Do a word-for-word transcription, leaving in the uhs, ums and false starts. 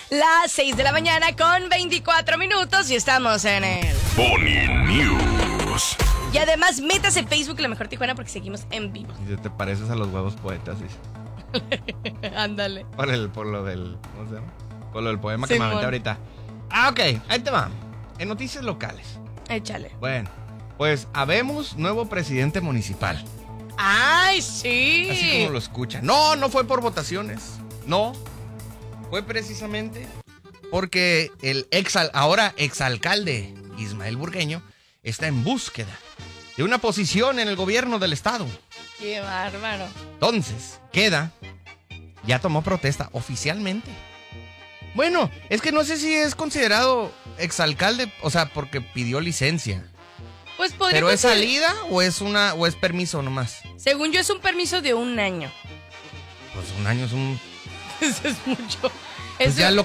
Las seis de la mañana con veinticuatro minutos y estamos en el Pony News. Y además, métase en Facebook La Mejor Tijuana porque seguimos en vivo. Y te pareces a los huevos poetas, dice. Ándale. Por, el, por lo del. ¿Cómo se llama? Por lo del poema que Simón. me aventé ahorita. Ah, ok, ahí te va. En noticias locales. Échale. Bueno, pues habemos nuevo presidente municipal. ¡Ay, sí! Así como lo escucha. No, no fue por votaciones. No. Fue precisamente porque el ex, ahora exalcalde Ismael Burgueño está en búsqueda de una posición en el gobierno del estado. ¡Qué bárbaro! Entonces, queda, ya tomó protesta oficialmente. Bueno, es que no sé si es considerado exalcalde, o sea, porque pidió licencia. Pues podría ¿Pero es consider- salida o es una o es permiso nomás? Según yo es un permiso de un año. Pues un año es un... Eso es mucho. Pues Eso- ya lo,